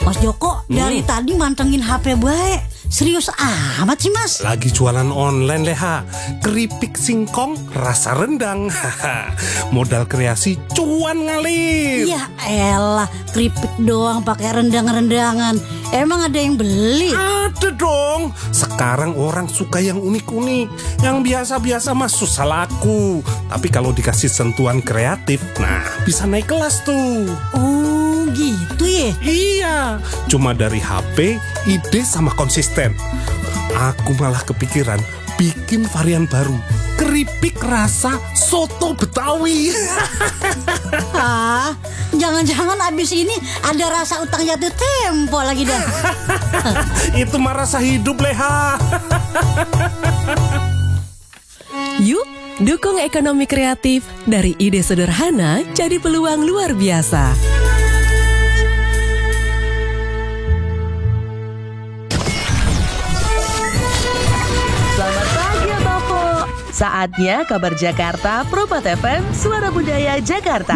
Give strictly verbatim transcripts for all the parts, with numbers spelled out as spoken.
Mas Joko Hmm. dari tadi mantengin H P baik. Serius amat sih Mas. Lagi jualan online Leha. Keripik singkong rasa rendang. Modal kreasi cuan ngalir. Ya elah, keripik doang pakai rendang-rendangan. Emang ada yang beli? Ada dong. Sekarang orang suka yang unik-unik. Yang biasa-biasa mah susah laku. Tapi kalau dikasih sentuhan kreatif, nah bisa naik kelas tuh. Oh gitu ya. Iya, cuma dari H P, ide sama konsisten. Aku malah kepikiran bikin varian baru. Keripik rasa soto Betawi. Ah, jangan-jangan abis ini ada rasa utang jatuh tempo lagi dah. Itu mah rasa hidup Leha. Yuk, dukung ekonomi kreatif dari ide sederhana jadi peluang luar biasa. Selamat pagi Bopo. Saatnya kabar Jakarta Propat F M, Suara Budaya Jakarta.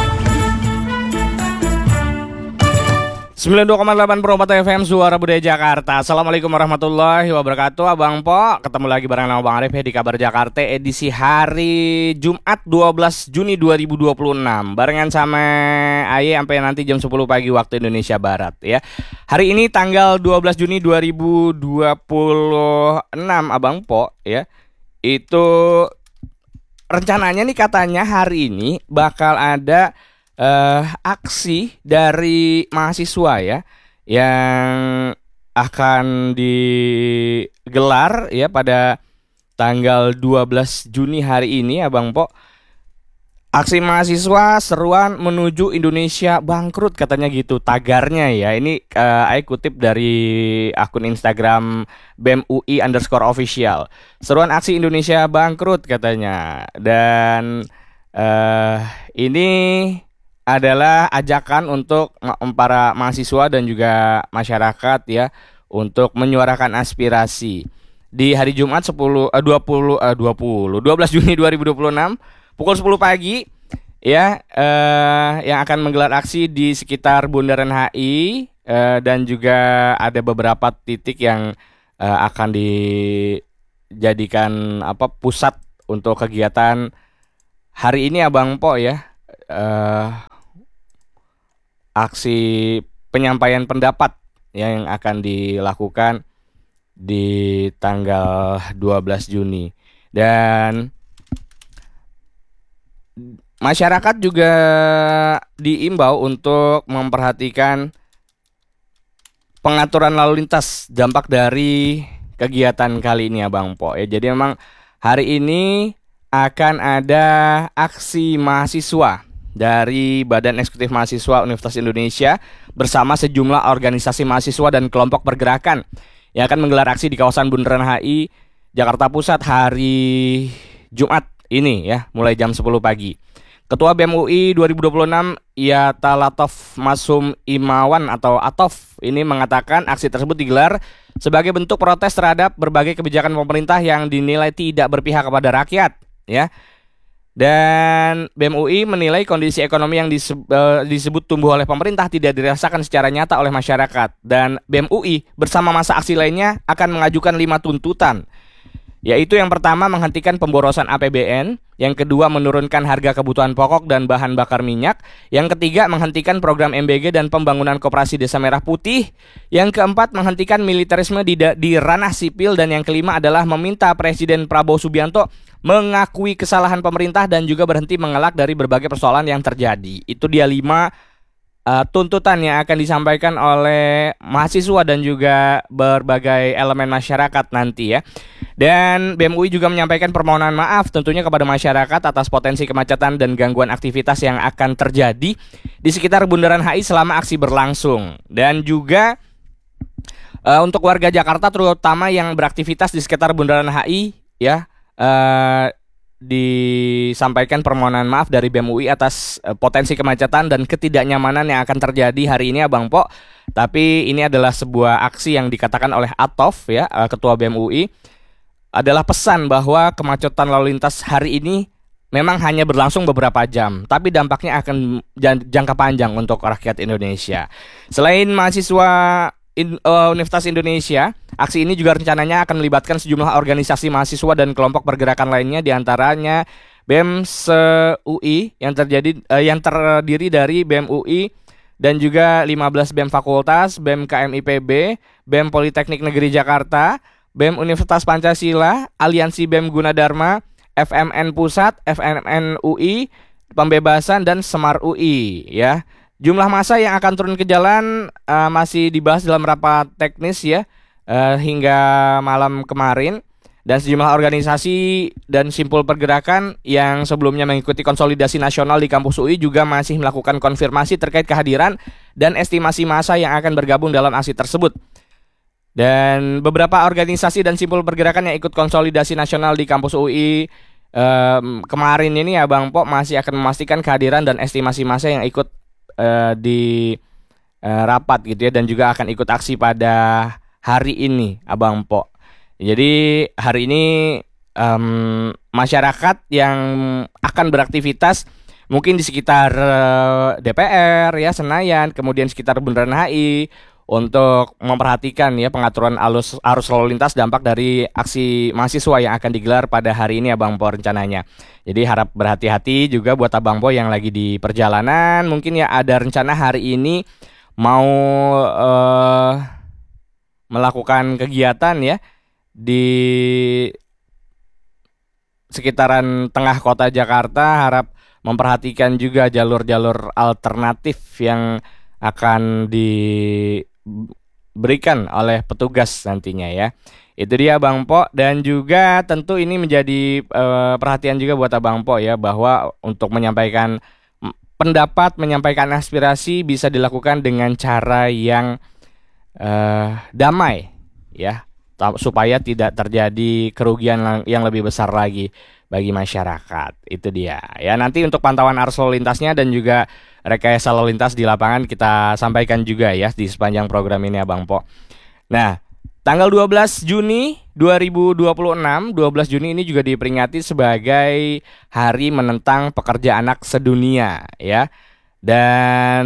sembilan puluh dua koma delapan Propat F M, Suara Budaya Jakarta. Assalamualaikum warahmatullahi wabarakatuh. Abang Po, ketemu lagi bareng nama Bang Arif ya di Kabar Jakarta edisi hari Jumat dua belas Juni dua ribu dua puluh enam. Barengan sama Aye sampai nanti jam sepuluh pagi waktu Indonesia Barat ya. Hari ini tanggal dua belas Juni dua ribu dua puluh enam Abang Po ya. Itu rencananya nih katanya hari ini bakal ada Uh, aksi dari mahasiswa ya yang akan digelar ya pada tanggal dua belas Juni hari ini Abang Po. Aksi mahasiswa seruan menuju Indonesia bangkrut katanya gitu tagarnya ya. Ini uh, saya kutip dari akun Instagram B E M U I underscore official. Seruan aksi Indonesia bangkrut katanya. Dan uh, ini adalah ajakan untuk para mahasiswa dan juga masyarakat ya untuk menyuarakan aspirasi di hari Jumat sepuluh eh, dua puluh eh, dua puluh dua belas Juni dua ribu dua puluh enam pukul sepuluh pagi ya eh, yang akan menggelar aksi di sekitar Bundaran H I eh, dan juga ada beberapa titik yang eh, akan dijadikan apa pusat untuk kegiatan hari ini Abang Po ya. Uh, aksi penyampaian pendapat yang akan dilakukan di tanggal dua belas Juni. Dan masyarakat juga diimbau untuk memperhatikan pengaturan lalu lintas dampak dari kegiatan kali ini Abang Po ya. Jadi memang hari ini akan ada aksi mahasiswa dari Badan Eksekutif Mahasiswa Universitas Indonesia bersama sejumlah organisasi mahasiswa dan kelompok pergerakan yang akan menggelar aksi di kawasan Bundaran H I Jakarta Pusat hari Jumat ini ya, mulai jam sepuluh pagi. Ketua B E M U I dua ribu dua puluh enam Yata Latof Masum Imawan atau Atof ini mengatakan aksi tersebut digelar sebagai bentuk protes terhadap berbagai kebijakan pemerintah yang dinilai tidak berpihak kepada rakyat ya. Dan B E M U I menilai kondisi ekonomi yang disebut tumbuh oleh pemerintah tidak dirasakan secara nyata oleh masyarakat. Dan B E M U I bersama massa aksi lainnya akan mengajukan lima tuntutan, yaitu yang pertama menghentikan pemborosan A P B N, yang kedua menurunkan harga kebutuhan pokok dan bahan bakar minyak, yang ketiga menghentikan program M B G dan pembangunan koperasi Desa Merah Putih, yang keempat menghentikan militerisme di, di ranah sipil, dan yang kelima adalah meminta Presiden Prabowo Subianto mengakui kesalahan pemerintah dan juga berhenti mengelak dari berbagai persoalan yang terjadi. Itu dia lima uh, tuntutan yang akan disampaikan oleh mahasiswa dan juga berbagai elemen masyarakat nanti ya. Dan B E M U I juga menyampaikan permohonan maaf tentunya kepada masyarakat atas potensi kemacetan dan gangguan aktivitas yang akan terjadi di sekitar Bundaran H I selama aksi berlangsung. Dan juga uh, untuk warga Jakarta terutama yang beraktivitas di sekitar Bundaran H I ya, Uh, disampaikan permohonan maaf dari B E M U I atas uh, potensi kemacetan dan ketidaknyamanan yang akan terjadi hari ini Abang Po. Tapi ini adalah sebuah aksi yang dikatakan oleh Atof ya, uh, Ketua B E M U I, adalah pesan bahwa kemacetan lalu lintas hari ini memang hanya berlangsung beberapa jam, tapi dampaknya akan jan- jangka panjang untuk rakyat Indonesia. Selain mahasiswa in, uh, Universitas Indonesia, aksi ini juga rencananya akan melibatkan sejumlah organisasi mahasiswa dan kelompok pergerakan lainnya, diantaranya B E M se-U I yang terjadi uh, yang terdiri dari B E M U I dan juga lima belas B E M Fakultas, B E M K M I P B, B E M Politeknik Negeri Jakarta, B E M Universitas Pancasila, Aliansi B E M Gunadarma, F M N Pusat, F M N U I, Pembebasan, dan Semar U I ya. Jumlah massa yang akan turun ke jalan uh, masih dibahas dalam rapat teknis ya uh, hingga malam kemarin, dan sejumlah organisasi dan simpul pergerakan yang sebelumnya mengikuti konsolidasi nasional di kampus U I juga masih melakukan konfirmasi terkait kehadiran dan estimasi massa yang akan bergabung dalam aksi tersebut. Dan beberapa organisasi dan simpul pergerakan yang ikut konsolidasi nasional di kampus U I um, kemarin ini ya Bang Po masih akan memastikan kehadiran dan estimasi massa yang ikut uh, di uh, rapat gitu ya, dan juga akan ikut aksi pada hari ini Abang Po. Jadi hari ini um, masyarakat yang akan beraktivitas mungkin di sekitar uh, D P R ya, Senayan, kemudian sekitar Bundaran H I, untuk memperhatikan ya pengaturan arus arus lalu lintas dampak dari aksi mahasiswa yang akan digelar pada hari ini Abang Po rencananya. Jadi harap berhati-hati juga buat Abang Po yang lagi di perjalanan, mungkin ya ada rencana hari ini mau uh, melakukan kegiatan ya di sekitaran tengah kota Jakarta, harap memperhatikan juga jalur-jalur alternatif yang akan diberikan oleh petugas nantinya ya. Itu dia Bang Po, dan juga tentu ini menjadi uh, perhatian juga buat Abang Po ya, bahwa untuk menyampaikan pendapat, menyampaikan aspirasi bisa dilakukan dengan cara yang uh, damai ya, supaya tidak terjadi kerugian yang lebih besar lagi bagi masyarakat. Itu dia ya. Nanti untuk pantauan arus lalu lintasnya dan juga rekayasa lalu lintas di lapangan kita sampaikan juga ya di sepanjang program ini Abang Po. Nah, tanggal dua belas Juni dua ribu dua puluh enam, dua belas Juni ini juga diperingati sebagai Hari Menentang Pekerja Anak Sedunia ya. Dan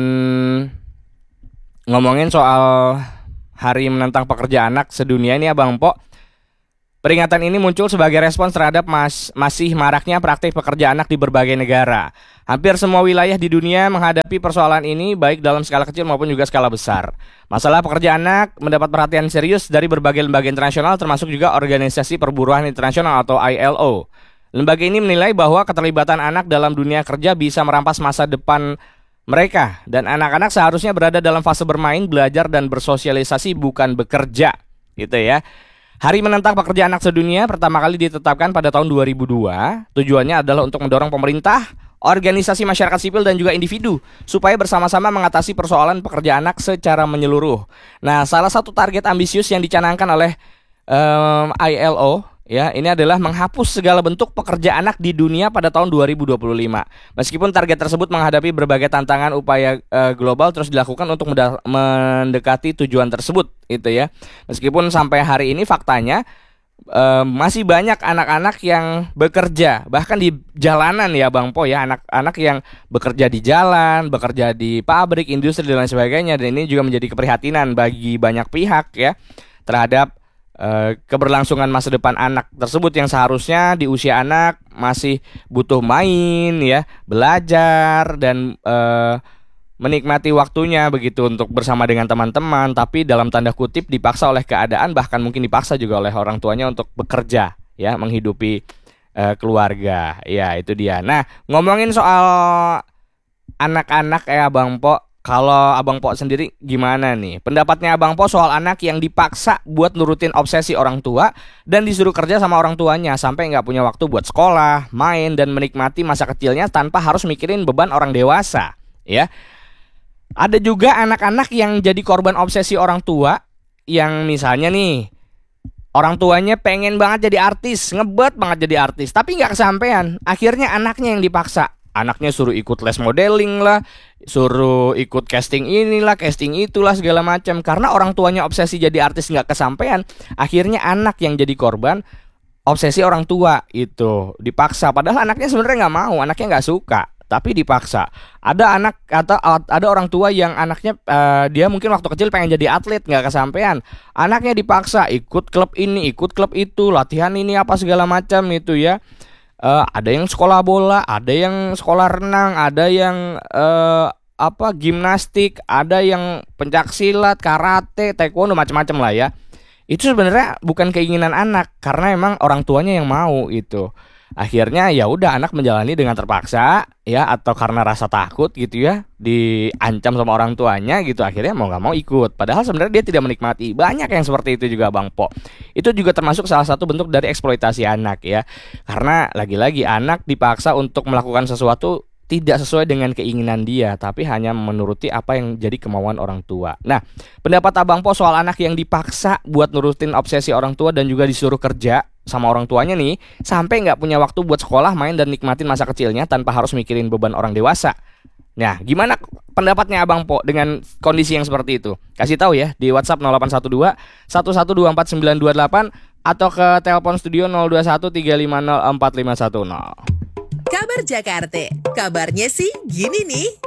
ngomongin soal Hari Menentang Pekerja Anak Sedunia ini Abang Po, peringatan ini muncul sebagai respons terhadap mas, masih maraknya praktik pekerja anak di berbagai negara. Hampir semua wilayah di dunia menghadapi persoalan ini, baik dalam skala kecil maupun juga skala besar. Masalah pekerja anak mendapat perhatian serius dari berbagai lembaga internasional, termasuk juga Organisasi Perburuan Internasional atau I L O. Lembaga ini menilai bahwa keterlibatan anak dalam dunia kerja bisa merampas masa depan mereka, dan anak-anak seharusnya berada dalam fase bermain, belajar, dan bersosialisasi, bukan bekerja, gitu ya. Hari Menentang Pekerja Anak Sedunia pertama kali ditetapkan pada tahun dua ribu dua. Tujuannya adalah untuk mendorong pemerintah, organisasi masyarakat sipil, dan juga individu supaya bersama-sama mengatasi persoalan pekerja anak secara menyeluruh. Nah, salah satu target ambisius yang dicanangkan oleh um, I L O ya, ini adalah menghapus segala bentuk pekerja anak di dunia pada tahun dua ribu dua puluh lima. Meskipun target tersebut menghadapi berbagai tantangan, upaya uh, global terus dilakukan untuk menda- mendekati tujuan tersebut, itu ya. Meskipun sampai hari ini faktanya uh, masih banyak anak-anak yang bekerja bahkan di jalanan ya Bang Po ya, anak-anak yang bekerja di jalan, bekerja di pabrik, industri, dan lain sebagainya. Dan ini juga menjadi keprihatinan bagi banyak pihak ya terhadap keberlangsungan masa depan anak tersebut yang seharusnya di usia anak masih butuh main ya, belajar, dan uh, menikmati waktunya begitu untuk bersama dengan teman-teman, tapi dalam tanda kutip dipaksa oleh keadaan, bahkan mungkin dipaksa juga oleh orang tuanya untuk bekerja ya, menghidupi uh, keluarga. Ya, itu dia. Nah, ngomongin soal anak-anak ya Bang Po, kalau Abang Po sendiri gimana nih? Pendapatnya Abang Po soal anak yang dipaksa buat nurutin obsesi orang tua dan disuruh kerja sama orang tuanya sampai nggak punya waktu buat sekolah, main, dan menikmati masa kecilnya tanpa harus mikirin beban orang dewasa, ya. Ada juga anak-anak yang jadi korban obsesi orang tua, yang misalnya nih orang tuanya pengen banget jadi artis, ngebet banget jadi artis, tapi nggak kesampean. Akhirnya anaknya yang dipaksa. Anaknya suruh ikut les modeling lah, suruh ikut casting inilah, casting itulah, segala macam. Karena orang tuanya obsesi jadi artis nggak kesampean, akhirnya anak yang jadi korban. obsesi orang tua itu dipaksa, padahal anaknya sebenarnya nggak mau, anaknya nggak suka, tapi dipaksa. Ada anak atau ada orang tua yang anaknya uh, dia mungkin waktu kecil pengen jadi atlet nggak kesampaian, anaknya dipaksa ikut klub ini, ikut klub itu, latihan ini apa segala macam itu ya. Uh, ada yang sekolah bola, ada yang sekolah renang, ada yang uh, apa gimnastik, ada yang pencaksilat, karate, taekwondo, macam-macam lah ya. Itu sebenarnya bukan keinginan anak, karena emang orang tuanya yang mau itu. Akhirnya ya udah anak menjalani dengan terpaksa ya, atau karena rasa takut gitu ya, diancam sama orang tuanya gitu, akhirnya mau nggak mau ikut. Padahal sebenarnya dia tidak menikmati. Banyak yang seperti itu juga Bang Po. Itu juga termasuk salah satu bentuk dari eksploitasi anak ya. Karena lagi-lagi anak dipaksa untuk melakukan sesuatu tidak sesuai dengan keinginan dia, tapi hanya menuruti apa yang jadi kemauan orang tua. Nah, pendapat Abang Po soal anak yang dipaksa buat nurutin obsesi orang tua dan juga disuruh kerja sama orang tuanya nih, sampai nggak punya waktu buat sekolah, main, dan nikmatin masa kecilnya tanpa harus mikirin beban orang dewasa. Nah, gimana pendapatnya Abang Po dengan kondisi yang seperti itu? Kasih tahu ya di WhatsApp nol delapan satu dua, satu satu dua empat sembilan dua delapan atau ke telepon studio nol dua satu tiga lima nol empat lima satu nol. Kabar Jakarta, kabarnya sih gini nih.